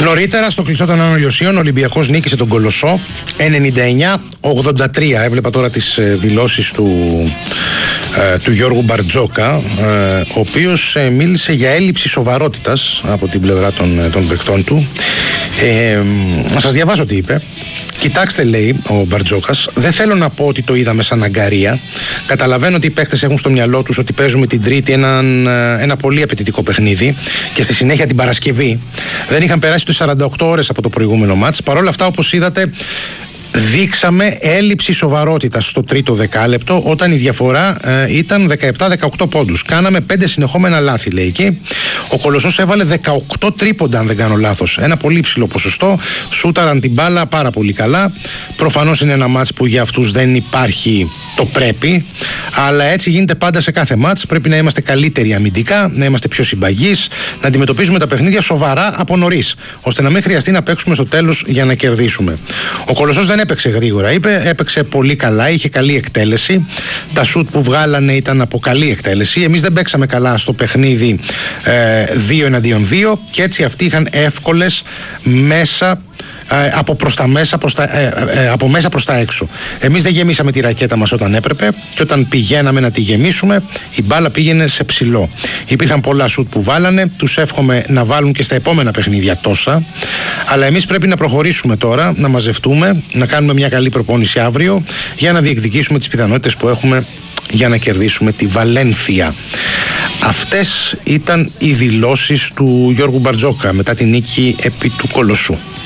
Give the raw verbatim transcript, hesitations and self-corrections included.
Νωρίτερα στο κλειστό των Άνω Λιωσίων ο Ολυμπιακός νίκησε τον Κολοσσό ενενήντα εννιά ογδόντα τρία. Έβλεπα τώρα τις δηλώσεις του, ε, του Γιώργου Μπαρτζόκα, ε, ο οποίος ε, μίλησε για έλλειψη σοβαρότητας από την πλευρά των, των παικτών του. Ε, να σας διαβάσω τι είπε. Κοιτάξτε, λέει ο Μπαρτζόκας, δεν θέλω να πω ότι το είδαμε σαν αγκαρία. Καταλαβαίνω ότι οι παίκτες έχουν στο μυαλό τους ότι παίζουμε την Τρίτη έναν, ένα πολύ απαιτητικό παιχνίδι και στη συνέχεια την Παρασκευή. Δεν είχαν περάσει τις σαράντα οκτώ ώρες από το προηγούμενο μάτς. Παρ' όλα αυτά, όπως είδατε, δείξαμε έλλειψη σοβαρότητας στο τρίτο δεκάλεπτο, όταν η διαφορά ε, ήταν δεκαεπτά δεκαοκτώ πόντους. Κάναμε πέντε συνεχόμενα λάθη, λέει εκεί. Ο Κολοσσός έβαλε δεκαοκτώ τρίποντα, αν δεν κάνω λάθος. Ένα πολύ ψηλό ποσοστό. Σούταραν την μπάλα πάρα πολύ καλά. Προφανώς είναι ένα μάτς που για αυτούς δεν υπάρχει το πρέπει. Αλλά έτσι γίνεται πάντα σε κάθε μάτς. Πρέπει να είμαστε καλύτεροι αμυντικά, να είμαστε πιο συμπαγείς, να αντιμετωπίζουμε τα παιχνίδια σοβαρά από νωρίς, ώστε να μην χρειαστεί να παίξουμε στο τέλος για να κερδίσουμε. Ο Κολοσσός δεν έπαιξε γρήγορα, είπε, έπαιξε πολύ καλά, είχε καλή εκτέλεση. Τα σουτ που βγάλανε ήταν από καλή εκτέλεση. Εμείς δεν παίξαμε καλά στο παιχνίδι ε, δύο εναντίον δύο και έτσι αυτοί είχαν εύκολες μέσα. Ε, από, προς τα μέσα, προς τα, ε, ε, από μέσα προς τα έξω. Εμείς δεν γεμίσαμε τη ρακέτα μας όταν έπρεπε και όταν πηγαίναμε να τη γεμίσουμε η μπάλα πήγαινε σε ψηλό. Υπήρχαν πολλά σουτ που βάλανε, τους εύχομαι να βάλουν και στα επόμενα παιχνίδια τόσα, αλλά εμείς πρέπει να προχωρήσουμε τώρα, να μαζευτούμε, να κάνουμε μια καλή προπόνηση αύριο για να διεκδικήσουμε τις πιθανότητες που έχουμε για να κερδίσουμε τη Βαλένθια. Αυτές ήταν οι δηλώσεις του Γιώργου Μπαρτζόκα μετά την νίκη επί του Κολοσσού.